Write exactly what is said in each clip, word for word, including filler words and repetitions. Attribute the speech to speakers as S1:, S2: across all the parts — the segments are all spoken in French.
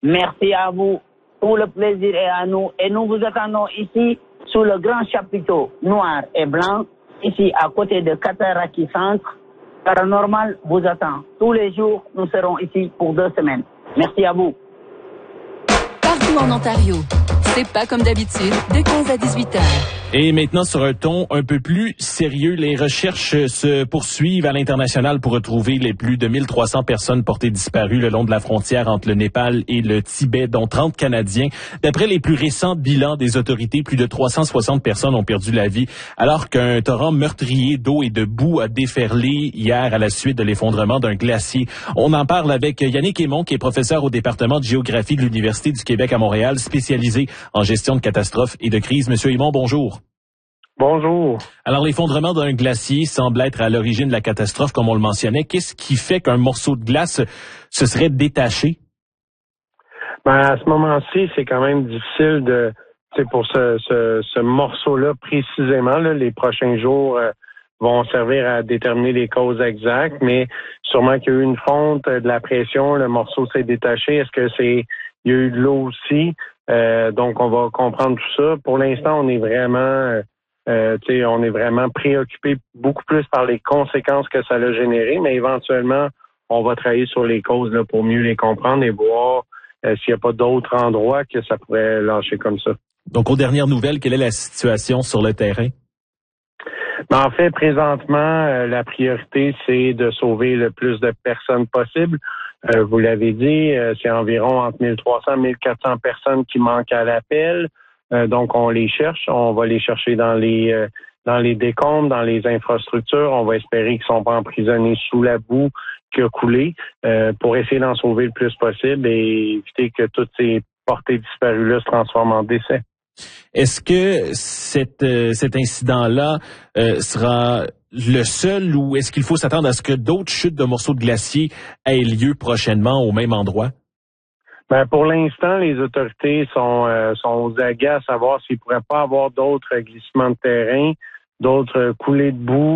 S1: Merci à vous. Tout le plaisir est à nous. Et nous vous attendons ici, sous le grand chapiteau noir et blanc, ici à côté de Kataraki Centre. Paranormal vous attend. Tous les jours, nous serons ici pour deux semaines. Merci à vous.
S2: Partout en Ontario, c'est pas comme d'habitude, de quinze à dix-huit heures.
S3: Et maintenant, sur un ton un peu plus sérieux, les recherches se poursuivent à l'international pour retrouver les plus de mille trois cents personnes portées disparues le long de la frontière entre le Népal et le Tibet, dont trente Canadiens. D'après les plus récents bilans des autorités, plus de trois cent soixante personnes ont perdu la vie, alors qu'un torrent meurtrier d'eau et de boue a déferlé hier à la suite de l'effondrement d'un glacier. On en parle avec Yannick Aymon, qui est professeur au département de géographie de l'Université du Québec à Montréal, spécialisé en gestion de catastrophes et de crises. Monsieur Aymon, bonjour.
S4: Bonjour.
S3: Alors, l'effondrement d'un glacier semble être à l'origine de la catastrophe, comme on le mentionnait. Qu'est-ce qui fait qu'un morceau de glace se serait détaché?
S4: Ben, à ce moment-ci, c'est quand même difficile de, c'est pour ce, ce, ce morceau-là précisément, là, les prochains jours euh, vont servir à déterminer les causes exactes, mais sûrement qu'il y a eu une fonte, de la pression, le morceau s'est détaché. Est-ce que c'est, il y a eu de l'eau aussi? Euh, donc, on va comprendre tout ça. Pour l'instant, on est vraiment... Euh, on est vraiment préoccupé beaucoup plus par les conséquences que ça a généré, mais éventuellement, on va travailler sur les causes là, pour mieux les comprendre et voir euh, s'il n'y a pas d'autres endroits que ça pourrait lâcher comme ça.
S3: Donc, aux dernières nouvelles, quelle est la situation sur le terrain?
S4: Mais en fait, présentement, euh, la priorité, c'est de sauver le plus de personnes possible. Euh, vous l'avez dit, euh, c'est environ entre mille trois cents et mille quatre cents personnes qui manquent à l'appel. Euh, donc, on les cherche. On va les chercher dans les euh, dans les décombres, dans les infrastructures. On va espérer qu'ils ne sont pas emprisonnés sous la boue qui a coulé euh, pour essayer d'en sauver le plus possible et éviter que toutes ces portées disparues-là se transforment en décès.
S3: Est-ce que cet, euh, cet incident-là euh, sera le seul ou est-ce qu'il faut s'attendre à ce que d'autres chutes de morceaux de glacier aient lieu prochainement au même endroit?
S4: Ben pour l'instant, les autorités sont euh, sont aux aguets à savoir s'il ne pourrait pas avoir d'autres glissements de terrain, d'autres coulées de boue.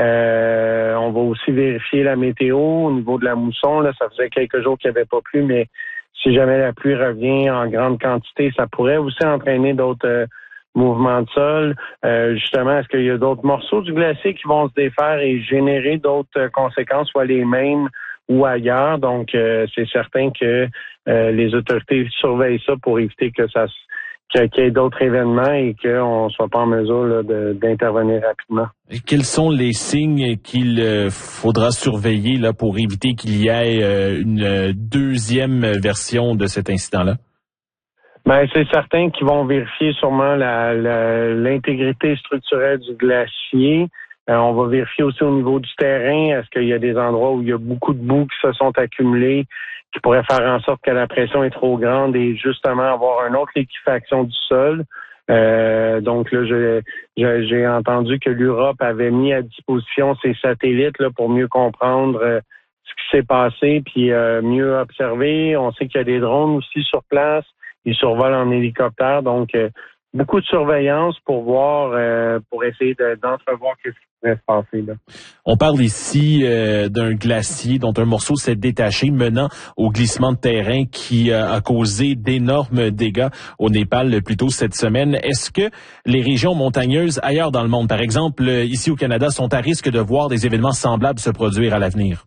S4: Euh, on va aussi vérifier la météo au niveau de la mousson. Là, ça faisait quelques jours qu'il n'y avait pas plu, mais si jamais la pluie revient en grande quantité, ça pourrait aussi entraîner d'autres euh, mouvements de sol. Euh, justement, est-ce qu'il y a d'autres morceaux du glacier qui vont se défaire et générer d'autres euh, conséquences, soit les mêmes ou ailleurs? Donc, euh, c'est certain que euh, les autorités surveillent ça pour éviter que ça qu'il y ait d'autres événements et qu'on ne soit pas en mesure là, de, d'intervenir rapidement.
S3: Et quels sont les signes qu'il euh, faudra surveiller là pour éviter qu'il y ait euh, une deuxième version de cet incident-là?
S4: Ben, c'est certain qu'ils vont vérifier sûrement la, la, l'intégrité structurelle du glacier. Euh, on va vérifier aussi au niveau du terrain. Est-ce qu'il y a des endroits où il y a beaucoup de boue qui se sont accumulées, qui pourraient faire en sorte que la pression est trop grande et justement avoir une autre liquéfaction du sol. Euh, donc là, je, je, j'ai entendu que l'Europe avait mis à disposition ses satellites là, pour mieux comprendre euh, ce qui s'est passé, puis euh, mieux observer. On sait qu'il y a des drones aussi sur place. Ils survolent en hélicoptère, donc euh, beaucoup de surveillance pour voir, euh, pour essayer de, d'entrevoir ce qui pourrait se passer là.
S3: On parle ici euh, d'un glacier dont un morceau s'est détaché, menant au glissement de terrain qui euh, a causé d'énormes dégâts au Népal plus tôt cette semaine. Est-ce que les régions montagneuses ailleurs dans le monde, par exemple ici au Canada, sont à risque de voir des événements semblables se produire à l'avenir?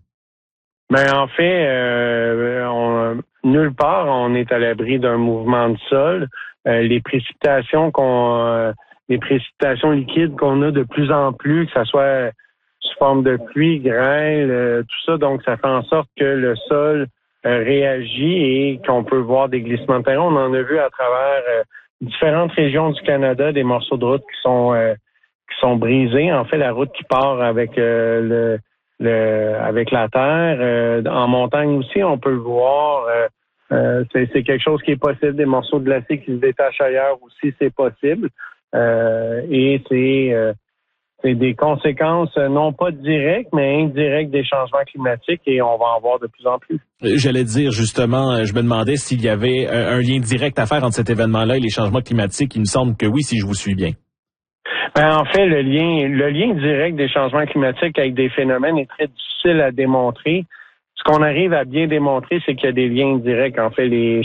S4: Ben en fait, euh, on, nulle part on est à l'abri d'un mouvement de sol. Euh, les précipitations qu'on, euh, les précipitations liquides qu'on a de plus en plus, que ça soit sous forme de pluie, grêle, euh, tout ça, donc ça fait en sorte que le sol euh, réagit et qu'on peut voir des glissements de terrain. On en a vu à travers euh, différentes régions du Canada des morceaux de route qui sont euh, qui sont brisés. En fait, la route qui part avec euh, le Le, avec la terre. Euh, en montagne aussi, on peut le voir. Euh, euh, c'est, c'est quelque chose qui est possible. Des morceaux de glacier qui se détachent ailleurs aussi, c'est possible. Euh, et c'est, euh, c'est des conséquences non pas directes, mais indirectes des changements climatiques et on va en voir de plus en plus.
S3: J'allais dire justement, je me demandais s'il y avait un, un lien direct à faire entre cet événement-là et les changements climatiques. Il me semble que oui, si je vous suis bien.
S4: Ben, en fait, le lien, le lien direct des changements climatiques avec des phénomènes est très difficile à démontrer. Ce qu'on arrive à bien démontrer, c'est qu'il y a des liens directs. En fait, les